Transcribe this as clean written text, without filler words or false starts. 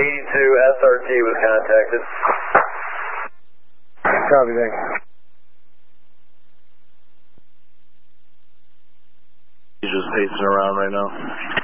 SRT was contacted. Copy, thanks. He's just pacing around right now.